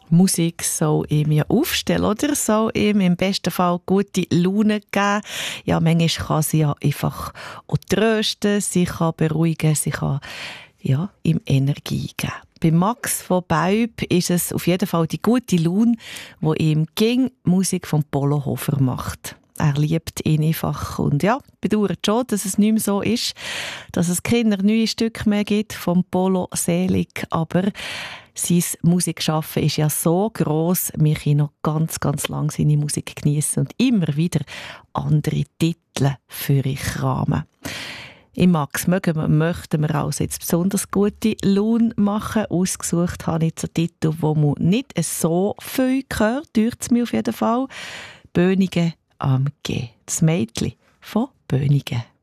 Musik soll ihm ja aufstellen, oder? Soll ihm im besten Fall gute Laune geben. Ja, manchmal kann sie ja einfach auch trösten, sie kann beruhigen, sie kann ihm Energie geben. Bei Max von Baub ist es auf jeden Fall die gute Laune, die ihm gegen Musik von Polo Hofer macht. Er liebt ihn einfach und bedauert schon, dass es nicht mehr so ist, dass es keine neuen Stücke mehr gibt vom Polo Selig, aber sein Musikschaffen ist ja so gross, wir können noch ganz, ganz lange seine Musik geniessen und immer wieder andere Titel für ihn kramen. Im Max möchten wir also jetzt besonders gute Laune machen. Ausgesucht habe ich jetzt einen Titel, wo man nicht so viel hört, durch es mir auf jeden Fall. «Bönigen am G». Das Mädchen von Bönigen.